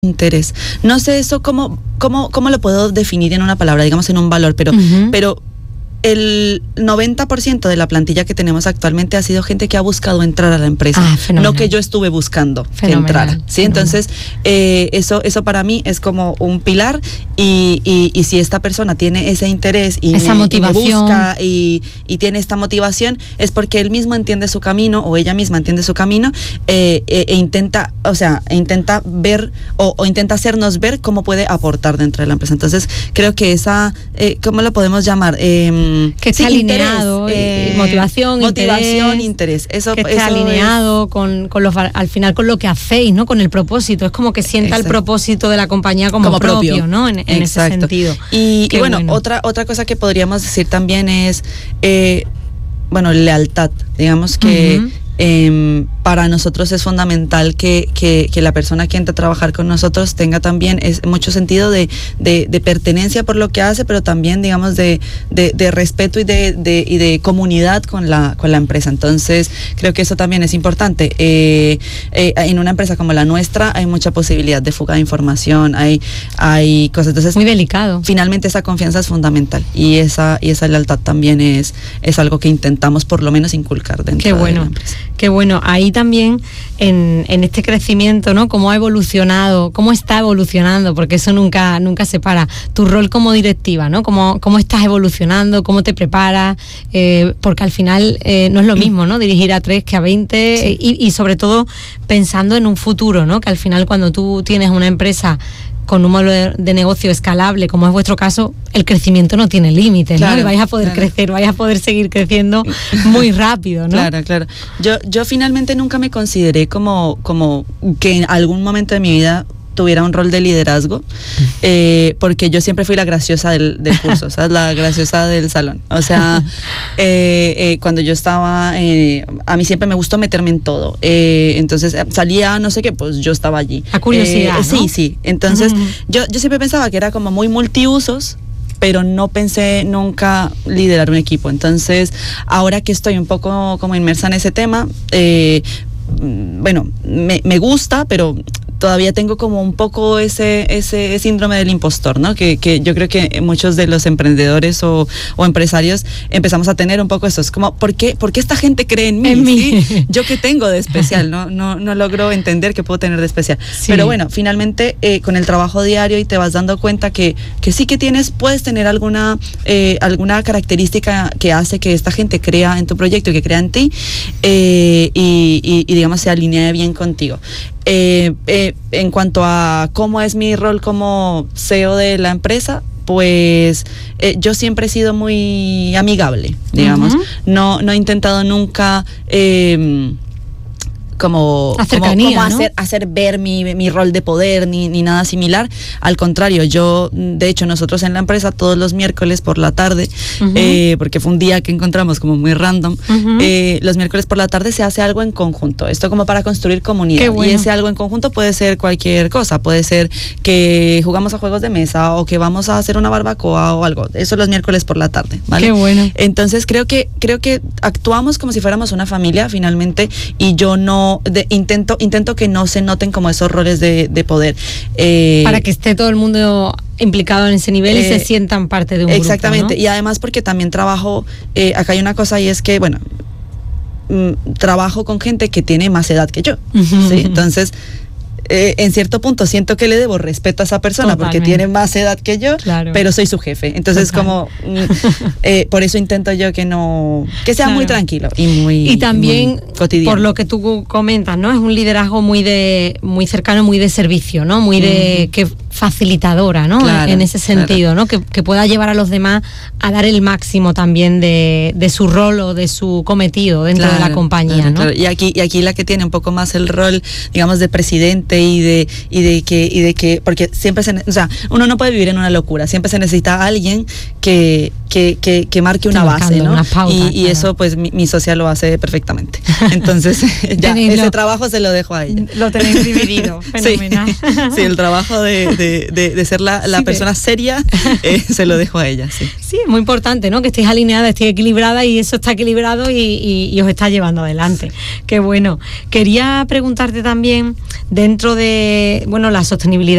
interés. No sé eso cómo lo puedo definir en una palabra, digamos en un valor, pero el 90% de la plantilla que tenemos actualmente ha sido gente que ha buscado entrar a la empresa, no que yo estuve buscando que entrara, ¿sí? Entonces, eso para mí es como un pilar y si esta persona tiene ese interés y esa motivación, y me busca y tiene esta motivación, es porque él mismo entiende su camino o ella misma entiende su camino e intenta ver o intenta hacernos ver cómo puede aportar dentro de la empresa. Entonces, creo que esa, ¿cómo lo podemos llamar? Que esté alineado, motivación, interés. Eso, que esté alineado con al final con lo que hacéis, ¿no? Con el propósito. Es como que sienta el propósito de la compañía como propio, ¿no? En ese sentido. Y bueno, otra cosa que podríamos decir también es, lealtad. Digamos que para nosotros es fundamental que la persona que entra a trabajar con nosotros tenga también mucho sentido de pertenencia por lo que hace, pero también, digamos, de respeto y de comunidad con la empresa. Entonces, creo que eso también es importante. En una empresa como la nuestra hay mucha posibilidad de fuga de información, hay cosas. Entonces, muy delicado. Finalmente, esa confianza es fundamental y esa lealtad también es algo que intentamos por lo menos inculcar dentro de la empresa. Qué bueno. Ahí también en este crecimiento, ¿no? Cómo ha evolucionado, cómo está evolucionando, porque eso nunca se para. Tu rol como directiva, ¿no? Cómo estás evolucionando, cómo te preparas, porque al final no es lo mismo, ¿no? Dirigir a 3 que a 20 y sobre todo pensando en un futuro, ¿no? Que al final cuando tú tienes una empresa con un modelo de negocio escalable, como es vuestro caso, el crecimiento no tiene límites, ¿no? Y vais a poder crecer, vais a poder seguir creciendo muy rápido, ¿no? Claro. Yo finalmente nunca me consideré como que en algún momento de mi vida tuviera un rol de liderazgo, porque yo siempre fui la graciosa del curso, ¿sabes? La graciosa del salón. O sea, cuando yo estaba, a mí siempre me gustó meterme en todo. Entonces, salía no sé qué, pues yo estaba allí. A curiosidad, ¿no? Sí. Entonces, yo siempre pensaba que era como muy multiusos, pero no pensé nunca liderar un equipo. Entonces, ahora que estoy un poco como inmersa en ese tema, me gusta, pero todavía tengo como un poco ese síndrome del impostor, ¿no? Que yo creo que muchos de los emprendedores o empresarios empezamos a tener un poco eso. Es como, ¿por qué esta gente cree en mí? ¿Sí? ¿Yo qué tengo de especial? No logro entender qué puedo tener de especial. Sí. Pero bueno, finalmente con el trabajo diario y te vas dando cuenta que sí que puedes tener alguna característica que hace que esta gente crea en tu proyecto y que crea en ti y digamos se alinee bien contigo. En cuanto a cómo es mi rol como CEO de la empresa, pues yo siempre he sido muy amigable, digamos. No he intentado nunca como hacer ver mi rol de poder ni nada similar. Al contrario, de hecho nosotros en la empresa todos los miércoles por la tarde, porque fue un día que encontramos como muy random, los miércoles por la tarde se hace algo en conjunto, esto como para construir comunidad. Bueno. Y ese algo en conjunto puede ser cualquier cosa, puede ser que jugamos a juegos de mesa o que vamos a hacer una barbacoa o algo, eso los miércoles por la tarde, ¿vale? Qué bueno. Entonces creo que actuamos como si fuéramos una familia finalmente, y yo intento que no se noten como esos roles de poder. Para que esté todo el mundo implicado en ese nivel y se sientan parte de un grupo. Exactamente, ¿no? Y además porque también trabajo, acá hay una cosa y es que, trabajo con gente que tiene más edad que yo, ¿sí? Entonces, en cierto punto siento que le debo respeto a esa persona. Totalmente. Porque tiene más edad que yo, claro. Pero soy su jefe. Entonces por eso intento yo que sea muy tranquilo y también muy cotidiano. Por lo que tú comentas, ¿no? Es un liderazgo muy cercano, muy de servicio, ¿no? Muy de que facilitadora, ¿no? Claro, en ese sentido, claro. ¿No? Que pueda llevar a los demás a dar el máximo también de su rol o de su cometido dentro de la compañía, ¿no? Claro. Y aquí la que tiene un poco más el rol, digamos, de presidente y de que porque siempre uno no puede vivir en una locura, siempre se necesita alguien que marque una base, ¿no? Una pauta, y claro. Eso pues mi socia lo hace perfectamente. Entonces ese trabajo se lo dejo a ella. Lo tenéis dividido, fenomenal. Sí, el trabajo de de ser la persona seria, se lo dejo a ella, sí. Sí, es muy importante, ¿no? Que estéis alineada, estéis equilibrada y eso está equilibrado y os está llevando adelante. Qué bueno. Quería preguntarte también, dentro de, bueno, la sostenibilidad